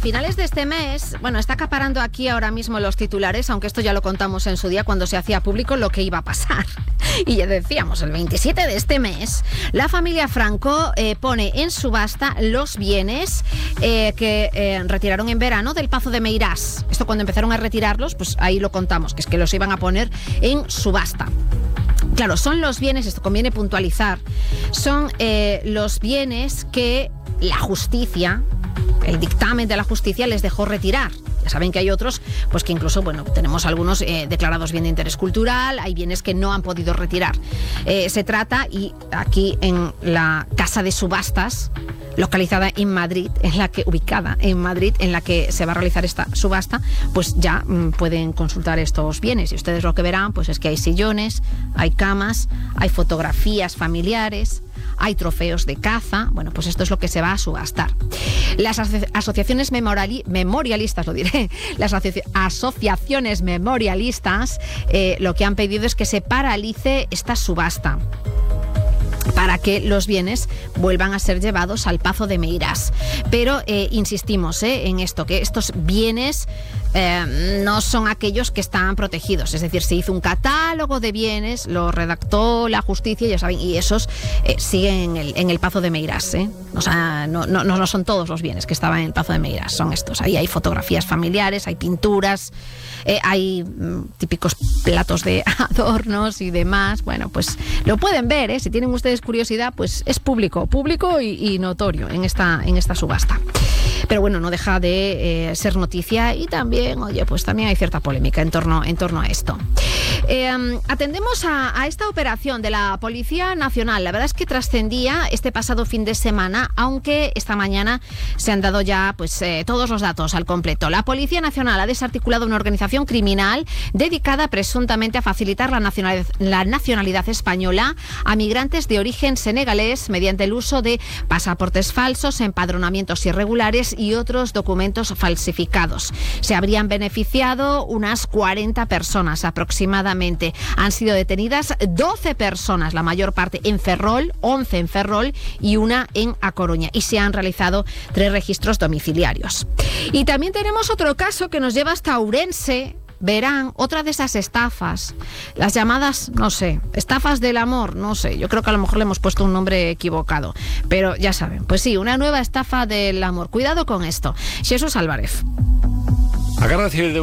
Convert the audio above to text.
finales de este mes, bueno, está acaparando aquí ahora mismo los titulares, aunque esto ya lo contamos en su día cuando se hacía público lo que iba a pasar. Y ya decíamos, el 27 de este mes, la familia Franco pone en subasta los bienes que retiraron en verano del Pazo de Meirás. Esto cuando empezaron a retirarlos, pues ahí lo contamos, que es que los iban a poner en subasta. Claro, son los bienes, esto conviene puntualizar, son los bienes que la justicia, el dictamen de la justicia les dejó retirar. Ya saben que hay otros, pues que incluso, bueno, tenemos algunos declarados bien de interés cultural, hay bienes que no han podido retirar. Se trata, y aquí en la casa de subastas, localizada en Madrid, ubicada en Madrid, en la que se va a realizar esta subasta, pues ya pueden consultar estos bienes. Y ustedes lo que verán, pues es que hay sillones, hay camas, hay fotografías familiares, hay trofeos de caza. Bueno, pues esto es lo que se va a subastar. Las asociaciones memorialistas, las asociaciones memorialistas lo que han pedido es que se paralice esta subasta para que los bienes vuelvan a ser llevados al Pazo de Meirás. Pero insistimos en esto, que estos bienes no son aquellos que están protegidos. Es decir, se hizo un catálogo de bienes, lo redactó la justicia, ya saben, y esos siguen en el Pazo de Meirás. O sea, no son todos los bienes que estaban en el Pazo de Meirás, son estos. Ahí hay fotografías familiares, hay pinturas, hay típicos platos de adornos y demás. Bueno, pues lo pueden ver, si tienen ustedes curiosidad, pues es público y notorio en esta subasta. Pero bueno, no deja de ser noticia, y también, pues también hay cierta polémica en torno a esto. Atendemos a esta operación de la Policía Nacional. La verdad es que trascendía este pasado fin de semana, aunque esta mañana se han dado ya todos los datos al completo. La Policía Nacional ha desarticulado una organización criminal dedicada presuntamente a facilitar la nacionalidad española a migrantes de origen senegalés mediante el uso de pasaportes falsos, empadronamientos irregulares y otros documentos falsificados. Se habrían beneficiado unas 40 personas aproximadamente. Han sido detenidas 12 personas, la mayor parte en Ferrol, 11 en Ferrol y una en A Coruña. Y se han realizado 3 registros domiciliarios. Y también tenemos otro caso que nos lleva hasta Ourense. Verán, otra de esas estafas, las llamadas, estafas del amor, yo creo que a lo mejor le hemos puesto un nombre equivocado, pero ya saben, pues sí, una nueva estafa del amor. Cuidado con esto. Jesús Álvarez. La Guardia Civil de